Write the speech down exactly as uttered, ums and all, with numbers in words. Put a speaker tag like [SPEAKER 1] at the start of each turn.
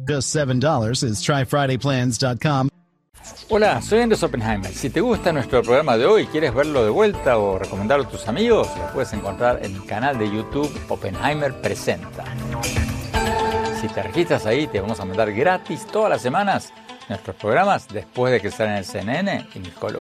[SPEAKER 1] Just seven dollars is try friday plans dot com.
[SPEAKER 2] Hola, soy Andrés Oppenheimer. Si te gusta nuestro programa de hoy y quieres verlo de vuelta o recomendarlo a tus amigos, lo puedes encontrar en mi canal de YouTube Oppenheimer Presenta. Si te registras ahí, te vamos a mandar gratis todas las semanas nuestros programas después de que salen en el C N N y mis columnas.